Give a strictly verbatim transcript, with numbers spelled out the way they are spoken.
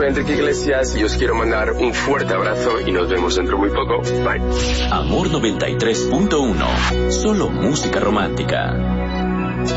Enrique Iglesias y os quiero mandar un fuerte abrazo y nos vemos dentro muy poco. Bye. Amor noventa y tres punto uno. Solo música romántica.